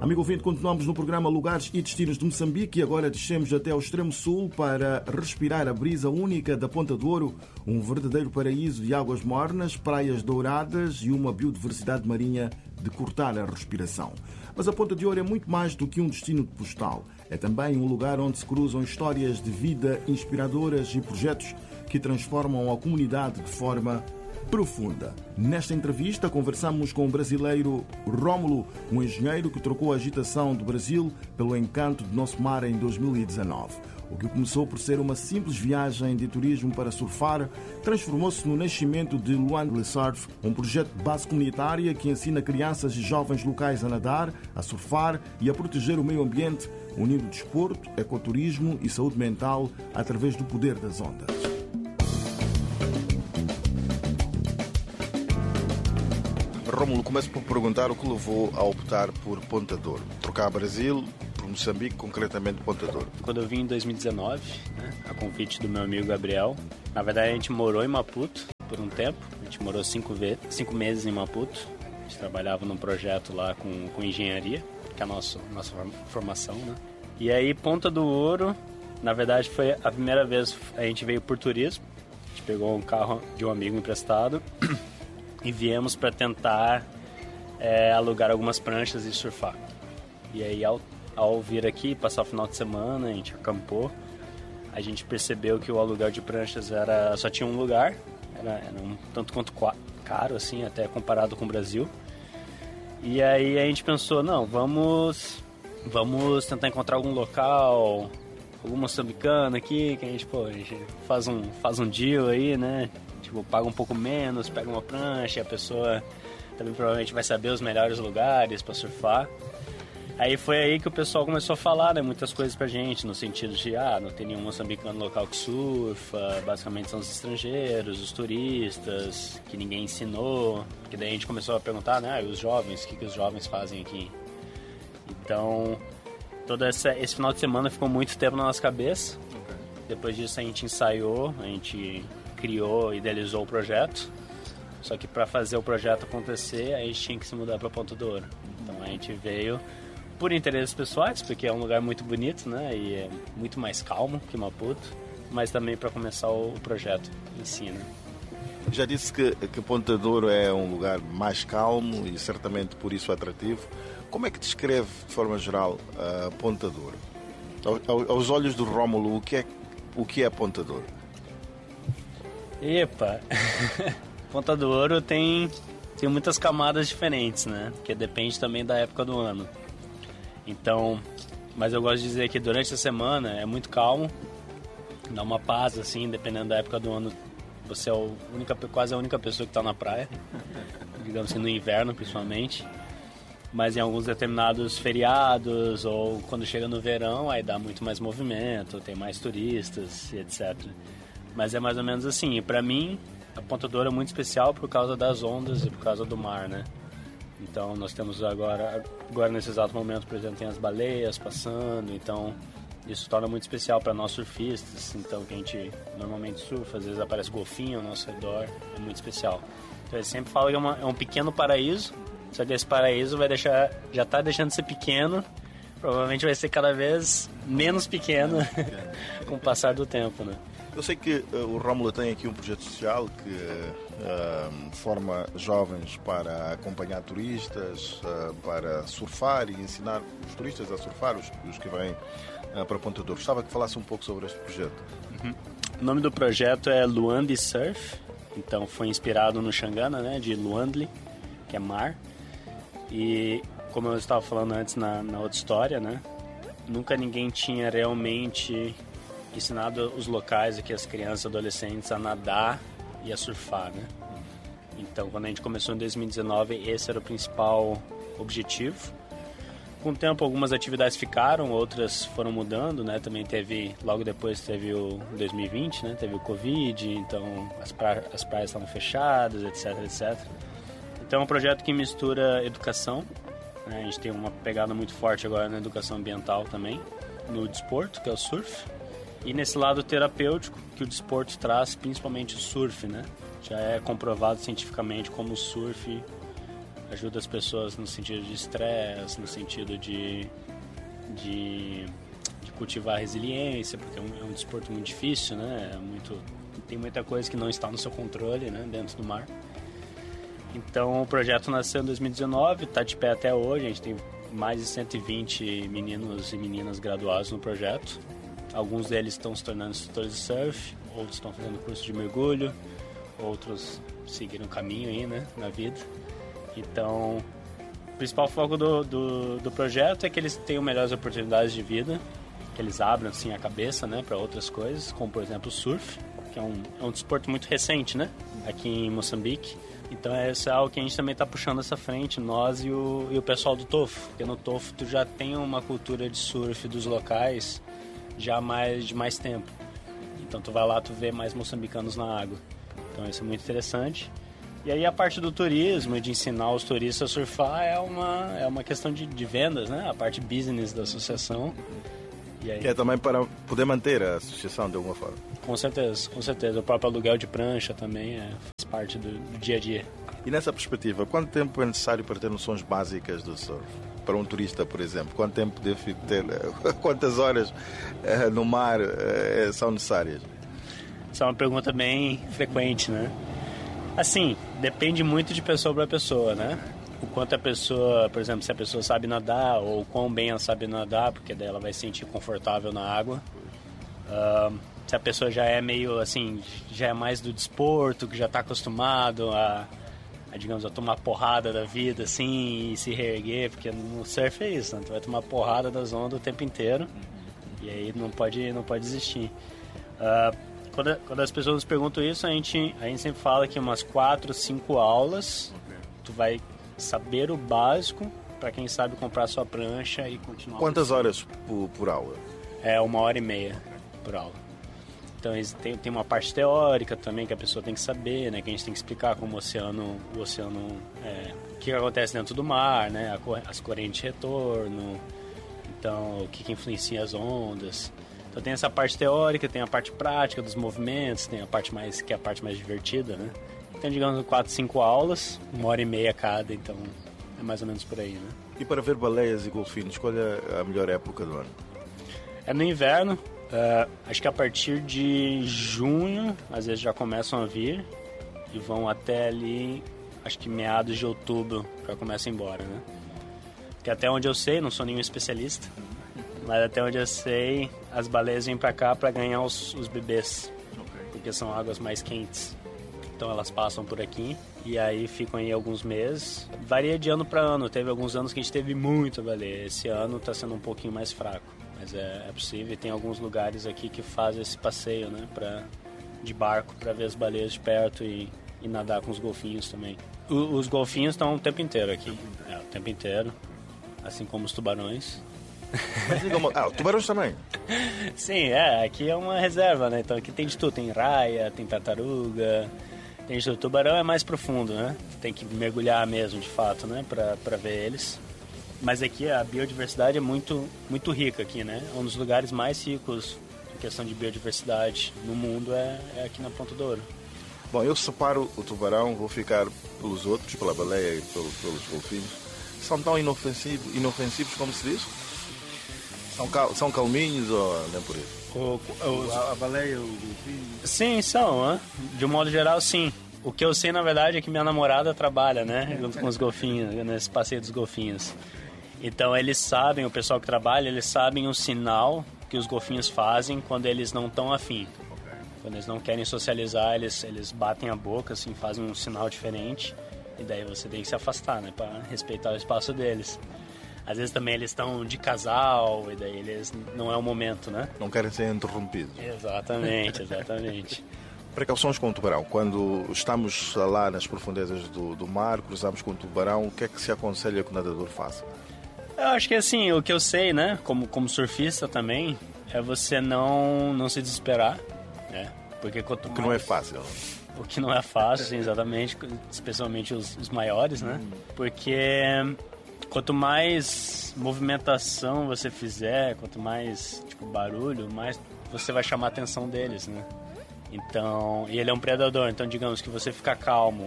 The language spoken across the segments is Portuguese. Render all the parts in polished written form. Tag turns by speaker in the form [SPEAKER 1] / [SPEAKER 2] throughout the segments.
[SPEAKER 1] Amigo ouvinte, continuamos no programa Lugares e Destinos de Moçambique e agora descemos até ao extremo sul para respirar a brisa única da Ponta do Ouro, um verdadeiro paraíso de águas mornas, praias douradas e uma biodiversidade marinha de cortar a respiração. Mas a Ponta do Ouro é muito mais do que um destino postal. É também um lugar onde se cruzam histórias de vida inspiradoras e projetos que transformam a comunidade de forma profunda. Nesta entrevista, conversamos com o brasileiro Rómulo, um engenheiro que trocou a agitação do Brasil pelo encanto do nosso mar em 2019. O que começou por ser uma simples viagem de turismo para surfar, transformou-se no nascimento de Luandli Surf, um projeto de base comunitária que ensina crianças e jovens locais a nadar, a surfar e a proteger o meio ambiente, unindo desporto, ecoturismo e saúde mental através do poder das ondas. Rómulo, começo por perguntar o que levou a optar por Ponta do Ouro. Trocar Brasil por Moçambique, concretamente Ponta do Ouro.
[SPEAKER 2] Quando eu vim em 2019, a convite do meu amigo Gabriel, na verdade a gente morou em Maputo por um tempo. A gente morou 5 meses em Maputo. A gente trabalhava num projeto lá com engenharia, que é a nossa formação, né? E aí Ponta do Ouro, na verdade foi a primeira vez a gente veio por turismo. A gente pegou um carro de um amigo emprestado e viemos para tentar alugar algumas pranchas e surfar. E aí, ao vir aqui, passar o final de semana, a gente acampou, a gente percebeu que o aluguel de pranchas só tinha um lugar, era um tanto quanto caro, assim, até comparado com o Brasil. E aí a gente pensou, não, vamos tentar encontrar algum local, algum moçambicano aqui, que a gente faz um deal aí, né? Paga um pouco menos, pega uma prancha, a pessoa também provavelmente vai saber os melhores lugares para surfar. Aí foi aí que o pessoal começou a falar, né, muitas coisas pra gente, no sentido de, não tem nenhum moçambicano local que surfa, basicamente são os estrangeiros, os turistas, que ninguém ensinou, porque daí a gente começou a perguntar, né, os jovens, o que os jovens fazem aqui? Então, todo esse final de semana ficou muito tempo na nossa cabeça. Depois disso a gente ensaiou, a gente criou, idealizou o projeto, só que para fazer o projeto acontecer a gente tinha que se mudar para Ponta do Ouro. Então a gente veio por interesses pessoais, porque é um lugar muito bonito, né, e é muito mais calmo que Maputo, mas também para começar o projeto em si, né.
[SPEAKER 1] Já disse que Ponta do Ouro é um lugar mais calmo e certamente por isso atrativo. Como é que descreve de forma geral a Ponta do Ouro? Aos olhos do Rómulo, o que é Ponta do Ouro?
[SPEAKER 2] Epa, Ponta do Ouro tem muitas camadas diferentes, né? Porque depende também da época do ano. Então, mas eu gosto de dizer que durante a semana é muito calmo, dá uma paz, assim, dependendo da época do ano. Você é quase a única pessoa que está na praia, digamos assim, no inverno principalmente. Mas em alguns determinados feriados ou quando chega no verão, aí dá muito mais movimento, tem mais turistas e etc. Mas é mais ou menos assim. E pra mim, a Ponta do Ouro é muito especial por causa das ondas e por causa do mar, né? Então nós temos agora nesse exato momento, por exemplo, tem as baleias passando. Então isso torna muito especial para nós surfistas. Então que a gente normalmente surfa, às vezes aparece golfinho ao nosso redor. É muito especial. Então eu sempre falo que é um pequeno paraíso. Só que esse paraíso já está deixando de ser pequeno. Provavelmente vai ser cada vez menos pequeno com o passar do tempo, né?
[SPEAKER 1] Eu sei que o Rómulo tem aqui um projeto social que forma jovens para acompanhar turistas, para surfar e ensinar os turistas a surfar, os que vêm para Ponta do Ouro. Gostava que falasse um pouco sobre este projeto.
[SPEAKER 2] Uhum. O nome do projeto é Luandli Surf, então foi inspirado no Xangana, né, de Luandli, que é mar. E como eu estava falando antes na outra história, né, nunca ninguém tinha realmente ensinado os locais aqui, as crianças e adolescentes a nadar e a surfar, né? Então, quando a gente começou em 2019, esse era o principal objetivo. Com o tempo, algumas atividades ficaram, outras foram mudando, né? Também logo depois teve o 2020, né? Teve o Covid, então as praias estavam fechadas, etc, etc. Então, é um projeto que mistura educação, né? A gente tem uma pegada muito forte agora na educação ambiental também, no desporto, que é o surf, e nesse lado terapêutico que o desporto traz, principalmente o surf, né? Já é comprovado cientificamente como o surf ajuda as pessoas no sentido de estresse, no sentido de cultivar resiliência, porque é um desporto muito difícil, né? Tem muita coisa que não está no seu controle, né? Dentro do mar. Então o projeto nasceu em 2019, está de pé até hoje. A gente tem mais de 120 meninos e meninas graduados no projeto. Alguns deles estão se tornando instrutores de surf, outros estão fazendo curso de mergulho, outros seguiram o caminho aí, né, na vida. Então, o principal foco do projeto é que eles tenham melhores oportunidades de vida, que eles abram assim a cabeça, né, para outras coisas, como por exemplo o surf, que é um desporto muito recente, né, aqui em Moçambique. Então é algo que a gente também está puxando essa frente, nós e o pessoal do TOFO, porque no TOFO tu já tem uma cultura de surf dos locais já de mais tempo. Então tu vai lá, tu vê mais moçambicanos na água. Então isso é muito interessante. E aí a parte do turismo e de ensinar os turistas a surfar é uma questão de vendas, né? A parte business da associação. E aí...
[SPEAKER 3] Que é também para poder manter a associação de alguma forma.
[SPEAKER 2] Com certeza, com certeza. O próprio aluguel de prancha também faz parte do dia a dia.
[SPEAKER 3] E nessa perspectiva, quanto tempo é necessário para ter noções básicas do surf? Para um turista, por exemplo, quanto tempo deve ter, quantas horas no mar são necessárias?
[SPEAKER 2] Essa é uma pergunta bem frequente, né? Assim, depende muito de pessoa para pessoa, né? O quanto a pessoa, por exemplo, se a pessoa sabe nadar ou o quão bem ela sabe nadar, porque daí ela vai se sentir confortável na água. Se a pessoa já é meio assim, já é mais do desporto, que já está acostumado digamos, a tomar porrada da vida, assim, e se reerguer, porque no surf é isso, né? Tu vai tomar porrada das ondas o tempo inteiro, e aí não pode desistir. Quando as pessoas nos perguntam isso, a gente sempre fala que umas 4, 5 aulas, tu vai saber o básico para quem sabe comprar sua prancha e continuar.
[SPEAKER 3] Quantas horas por aula?
[SPEAKER 2] É 1h30 por aula. Então tem uma parte teórica também que a pessoa tem que saber, né? Que a gente tem que explicar como o oceano o que acontece dentro do mar, né? As correntes de retorno, então o que influencia as ondas. Então tem essa parte teórica, tem a parte prática dos movimentos, tem a parte mais divertida, né? Então digamos 4, 5 aulas, 1h30 cada, então é mais ou menos por aí, né?
[SPEAKER 3] E para ver baleias e golfinhos, qual é a melhor época do ano?
[SPEAKER 2] É no inverno. Acho que a partir de junho, às vezes já começam a vir e vão até ali, acho que meados de outubro, já começam a ir embora, né? Porque até onde eu sei, não sou nenhum especialista, mas até onde eu sei, as baleias vêm pra cá pra ganhar os bebês, porque são águas mais quentes. Então elas passam por aqui e aí ficam aí alguns meses. Varia de ano para ano, teve alguns anos que a gente teve muita baleia, esse ano tá sendo um pouquinho mais fraco. Mas é possível, e tem alguns lugares aqui que fazem esse passeio, né, de barco para ver as baleias de perto e nadar com os golfinhos também. Os golfinhos estão o tempo inteiro aqui, o tempo inteiro, assim como os tubarões.
[SPEAKER 3] Tubarões também?
[SPEAKER 2] Sim, aqui é uma reserva, né, então aqui tem de tudo, tem raia, tem tartaruga, tem de tudo. O tubarão é mais profundo, né, tem que mergulhar mesmo, de fato, né, para ver eles. Mas aqui a biodiversidade é muito, muito rica aqui, né? Um dos lugares mais ricos em questão de biodiversidade no mundo é aqui na Ponta do Ouro.
[SPEAKER 3] Bom, eu separo o tubarão, vou ficar pelos outros, pela baleia e pelos golfinhos. São tão inofensivos como se diz? São calminhos ou nem por isso?
[SPEAKER 1] A baleia, o golfinho?
[SPEAKER 2] Sim, são, né? De um modo geral, sim. O que eu sei, na verdade, é que minha namorada trabalha, né? Junto com os golfinhos, nesse passeio dos golfinhos. Então eles sabem, o pessoal que trabalha, eles sabem o sinal que os golfinhos fazem quando eles não estão afim. Quando eles não querem socializar, eles batem a boca, assim, fazem um sinal diferente. E daí você tem que se afastar, né? Para respeitar o espaço deles. Às vezes também eles estão de casal e daí não é o momento, né?
[SPEAKER 3] Não querem ser interrompidos.
[SPEAKER 2] Exatamente.
[SPEAKER 3] Precauções com o tubarão. Quando estamos lá nas profundezas do mar, cruzamos com o tubarão, o que é que se aconselha que o nadador faça?
[SPEAKER 2] Eu acho que assim, o que eu sei, né, como surfista também, é você não se desesperar, né? Porque quanto mais...
[SPEAKER 3] O que não é fácil.
[SPEAKER 2] O que não é fácil, sim, exatamente, especialmente os maiores, né? Porque quanto mais movimentação você fizer, quanto mais barulho, mais você vai chamar a atenção deles, né? Então, e ele é um predador, então digamos que você ficar calmo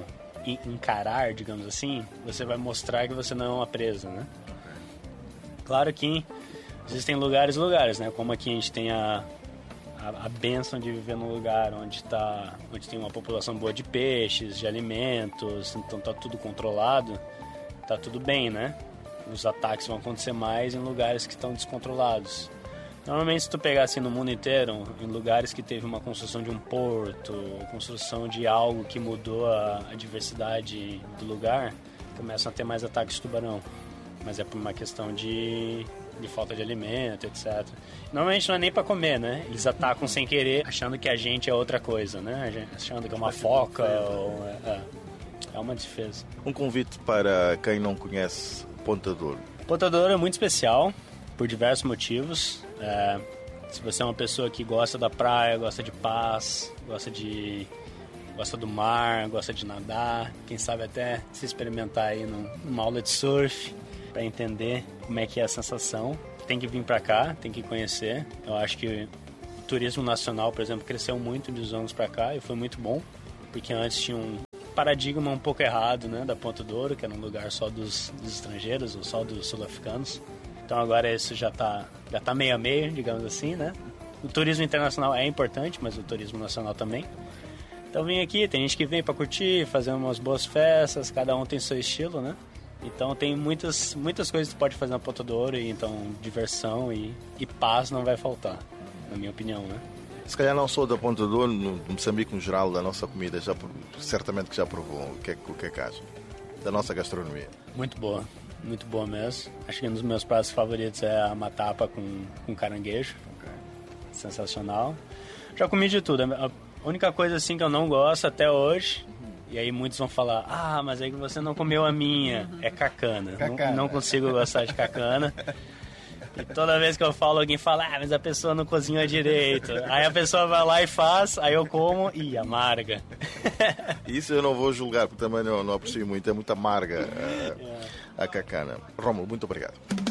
[SPEAKER 2] encarar, digamos assim, você vai mostrar que você não é uma presa, né? Claro que existem lugares, né? Como aqui a gente tem a bênção de viver num lugar onde tem uma população boa de peixes, de alimentos, então tá tudo controlado, tá tudo bem, né? Os ataques vão acontecer mais em lugares que estão descontrolados. Normalmente, se tu pegar assim no mundo inteiro, em lugares que teve uma construção de um porto, construção de algo que mudou a diversidade do lugar, começam a ter mais ataques de tubarão. Mas é por uma questão de falta de alimento, etc. Normalmente não é nem para comer, né? Eles atacam sem querer, achando que a gente é outra coisa, né? Achando que é uma foca ou... É uma defesa.
[SPEAKER 3] Um convite para quem não conhece Ponta do Ouro.
[SPEAKER 2] Ponta do Ouro é muito especial, por diversos motivos. Se você é uma pessoa que gosta da praia, gosta de paz, gosta do mar, gosta de nadar, quem sabe até se experimentar aí numa aula de surf para entender como é que é a sensação. Tem que vir para cá, tem que conhecer. Eu acho que o turismo nacional, por exemplo, cresceu muito de uns anos para cá e foi muito bom, porque antes tinha um paradigma um pouco errado, né, da Ponta do Ouro, que era um lugar só dos estrangeiros ou só dos sul-africanos. Então agora isso já tá meio a meio, digamos assim, né? O turismo internacional é importante, mas o turismo nacional também. Então vem aqui, tem gente que vem para curtir, fazer umas boas festas, cada um tem seu estilo, né? Então tem muitas coisas que tu pode fazer na Ponta do Ouro, e então diversão e paz não vai faltar, na minha opinião, né?
[SPEAKER 3] Se calhar não sou da Ponta do Ouro, no Moçambique no geral, da nossa comida, certamente que já provou. O que é que acha da nossa gastronomia?
[SPEAKER 2] Muito boa mesmo. Acho que um dos meus pratos favoritos é a matapa com caranguejo. Sensacional. Já comi de tudo. A única coisa assim que eu não gosto até hoje, e aí muitos vão falar, mas aí que você não comeu a minha, é cacana. Não consigo gostar de cacana. E toda vez que eu falo, alguém fala, mas a pessoa não cozinha direito. Aí a pessoa vai lá e faz, aí eu como e amarga.
[SPEAKER 3] Isso eu não vou julgar, porque também não aprecio muito, é muito amarga a cacana. Rómulo, muito obrigado.